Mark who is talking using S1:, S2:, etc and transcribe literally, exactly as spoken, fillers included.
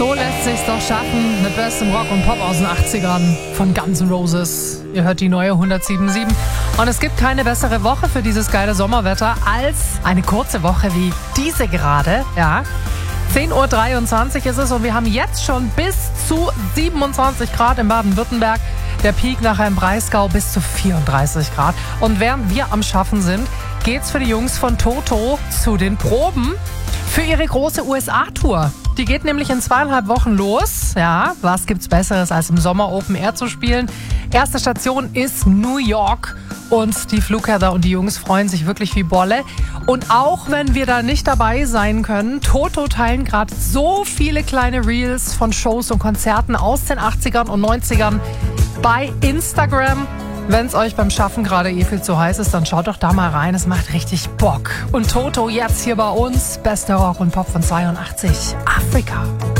S1: So lässt sich's doch schaffen mit bestem Rock und Pop aus den achtzigern von Guns N' Roses. Ihr hört die neue hundertsieben Komma sieben. Und es gibt keine bessere Woche für dieses geile Sommerwetter als eine kurze Woche wie diese gerade. Ja, zehn Uhr dreiundzwanzig ist es und wir haben jetzt schon bis zu siebenundzwanzig Grad in Baden-Württemberg. Der Peak nachher im Breisgau bis zu vierunddreißig Grad. Und während wir am Schaffen sind, geht's für die Jungs von Toto zu den Proben für ihre große U S A-Tour. Die geht nämlich in zweieinhalb Wochen los. Ja, was gibt's Besseres, als im Sommer Open Air zu spielen? Erste Station ist New York und Steve Lukather und die Jungs freuen sich wirklich wie Bolle. Und auch wenn wir da nicht dabei sein können, Toto teilen gerade so viele kleine Reels von Shows und Konzerten aus den achtzigern und neunzigern bei Instagram. Wenn es euch beim Schaffen gerade eh viel zu heiß ist, dann schaut doch da mal rein. Es macht richtig Bock. Und Toto jetzt hier bei uns. Bester Rock und Pop von zweiundachtzig. Afrika.